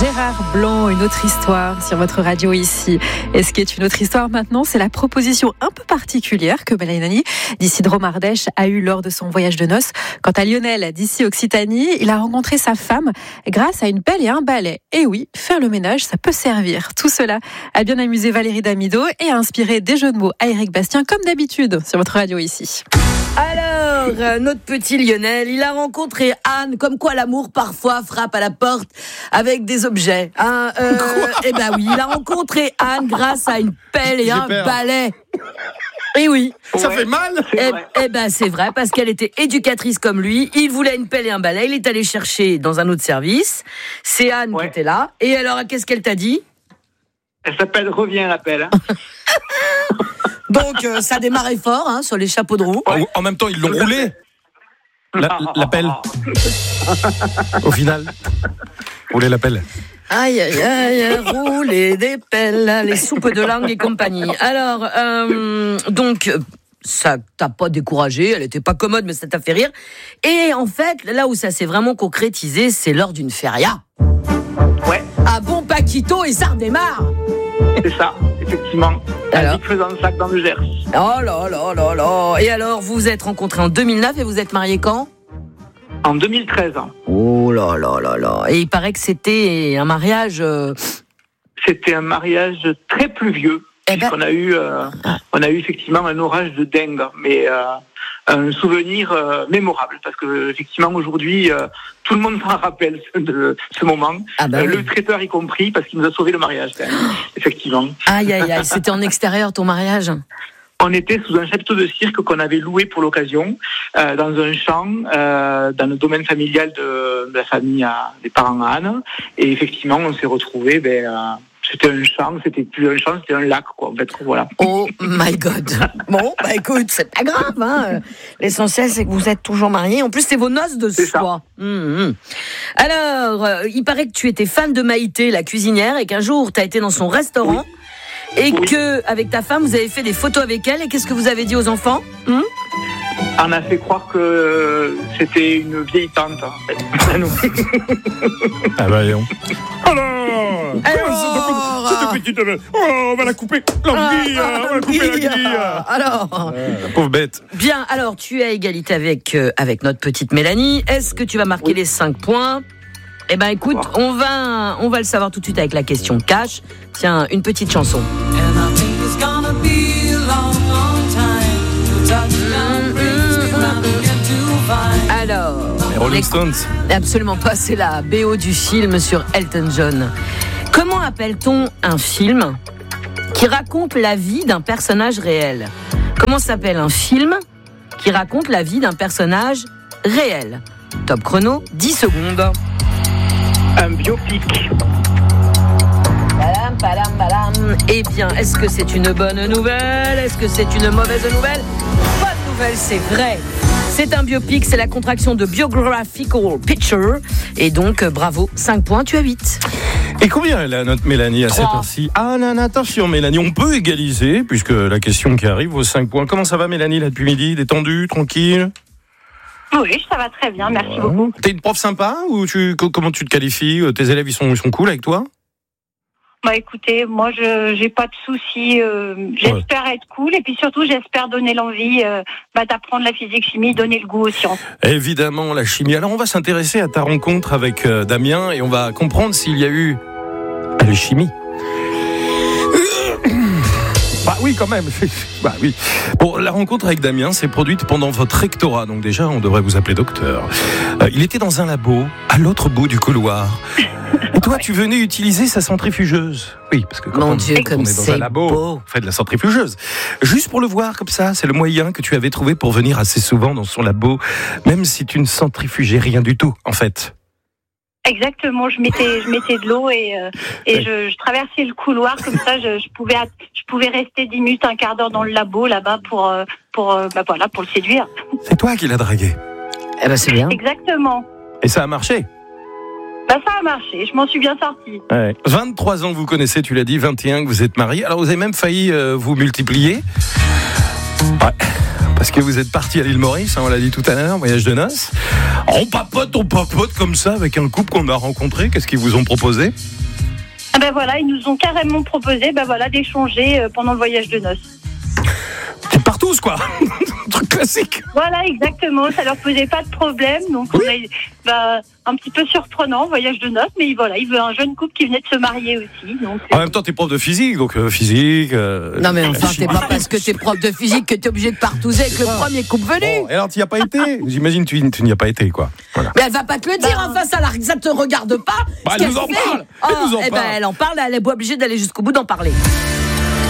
Gérard Blanc, une autre histoire sur votre radio ici. Et ce qui est une autre histoire maintenant, c'est la proposition un peu particulière que Mélanie d'Isidro-Mardèche a eue lors de son voyage de noces. Quant à Lionel d'ici Occitanie, il a rencontré sa femme grâce à une pelle et un balai. Et oui, faire le ménage, ça peut servir. Tout cela a bien amusé Valérie Damido et a inspiré des jeux de mots à Éric Bastien, comme d'habitude sur votre radio ici. Alors, notre petit Lionel, il a rencontré Anne, comme quoi l'amour parfois frappe à la porte avec des objets. Eh ben oui, il a rencontré Anne grâce à une pelle et un balai. Et oui. Ça fait mal. Eh ben c'est vrai, parce qu'elle était éducatrice comme lui. Il voulait une pelle et un balai. Il est allé chercher dans un autre service. C'est Anne qui était là. Et alors, qu'est-ce qu'elle t'a dit ? Elle s'appelle Reviens la pelle. Donc, ça démarrait fort sur les chapeaux de roue. En même temps, ils l'ont roulé. La pelle. Au final, rouler la pelle. Aïe, aïe, aïe, rouler des pelles, les soupes de langue et compagnie. Alors, donc, ça t'a pas découragé, elle était pas commode, mais ça t'a fait rire. Et en fait, là où ça s'est vraiment concrétisé, c'est lors d'une feria. Ouais. Ah bon, Paquito, et ça redémarre. C'est ça, effectivement. Alors faisant le sac dans le Gers. Oh là là là là. Et alors, vous vous êtes rencontrés en 2009 et vous êtes mariés quand ? En 2013. Oh là là là là. Et il paraît que c'était un mariage... C'était un mariage très pluvieux. On a eu effectivement un orage de dingue, mais un souvenir mémorable, parce que effectivement aujourd'hui tout le monde s'en rappelle de ce moment. Le traiteur y compris, parce qu'il nous a sauvé le mariage quand même. Effectivement. Aïe aïe aïe, c'était en extérieur ton mariage ? On était sous un chapiteau de cirque qu'on avait loué pour l'occasion, dans un champ, dans le domaine familial de la famille des parents à Anne. Et effectivement, on s'est retrouvés. C'était un champ, c'était plus un champ, c'était un lac, quoi. En fait, voilà. Oh my God. Bon, écoute, c'est pas grave. L'essentiel, c'est que vous êtes toujours mariés. En plus, c'est vos noces de soie. Alors, il paraît que tu étais fan de Maïté, la cuisinière, et qu'un jour, tu as été dans son restaurant. Oui. Et que, avec ta femme, vous avez fait des photos avec elle. Et qu'est-ce que vous avez dit aux enfants ? On a fait croire que c'était une vieille tante, en fait. Ah bah, non. Alors, cette petite... on va la couper. On va la couper la guille. Alors, la pauvre bête. Bien, alors, tu es à égalité avec notre petite Mélanie. Est-ce que tu vas marquer les 5 points ? Eh ben écoute, on va le savoir tout de suite avec la question cash. Tiens, une petite chanson. Alors, les Rolling Stones. Absolument pas, c'est la BO du film sur Elton John. Comment appelle-t-on un film qui raconte la vie d'un personnage réel ? Comment s'appelle un film qui raconte la vie d'un personnage réel ? Top chrono, 10 secondes. Un biopic. Eh bien, est-ce que c'est une bonne nouvelle ? Est-ce que c'est une mauvaise nouvelle ? Bonne nouvelle, c'est vrai. C'est un biopic, c'est la contraction de biographical picture. Et donc, bravo, 5 points, tu as 8. Et combien est la note Mélanie à cette heure-ci ? Ah non, attention Mélanie, on peut égaliser, puisque la question qui arrive vaut 5 points. Comment ça va Mélanie, là, depuis midi ? Détendue, tranquille ? Oui, ça va très bien, merci beaucoup. T'es une prof sympa ou comment tu te qualifies ? Tes élèves, ils sont cool avec toi ? Écoutez, moi, j'ai pas de soucis. J'espère être cool et puis surtout, j'espère donner l'envie d'apprendre la physique-chimie, donner le goût aux sciences. Évidemment, la chimie. Alors, on va s'intéresser à ta rencontre avec Damien et on va comprendre s'il y a eu alchimie. Bah oui, quand même. Bah oui. Bon, la rencontre avec Damien s'est produite pendant votre rectorat, donc déjà, on devrait vous appeler docteur. Il était dans un labo, à l'autre bout du couloir. Et toi, tu venais utiliser sa centrifugeuse. Oui, parce que quand on est dans un labo, on fait de la centrifugeuse. Juste pour le voir comme ça, c'est le moyen que tu avais trouvé pour venir assez souvent dans son labo, même si tu ne centrifugais rien du tout, en fait. Exactement, je mettais de l'eau et je traversais le couloir comme ça, je pouvais rester 10 minutes, un quart d'heure dans le labo là-bas pour le séduire. C'est toi qui l'as dragué. Eh ben c'est bien. Exactement. Et ça a marché. Ça a marché, je m'en suis bien sortie. Ouais. 23 ans que vous connaissez, tu l'as dit, 21 que vous êtes mariés. Alors vous avez même failli vous multiplier. Ouais. parce que vous êtes parti à l'île Maurice, on l'a dit tout à l'heure, voyage de noces. On papote comme ça avec un couple qu'on a rencontré. Qu'est-ce qu'ils vous ont proposé ? Voilà, ils nous ont carrément proposé d'échanger pendant le voyage de noces. T'es partout, quoi. Un truc classique. Voilà, exactement. Ça leur posait pas de problème. Donc, un petit peu surprenant, voyage de noces. Mais voilà, il veut un jeune couple qui venait de se marier aussi. Donc, en même temps, t'es prof de physique, donc physique. Non, mais enfin, t'es pas parce que t'es prof de physique que t'es obligé de partouzer avec le premier couple venu. Bon, et alors, tu n'y as pas été ? J'imagine que tu n'y as pas été, quoi. Voilà. Mais elle va pas te le dire, enfin, ça te regarde pas. Elle nous en parle. Elle en parle, elle est pas obligée d'aller jusqu'au bout d'en parler.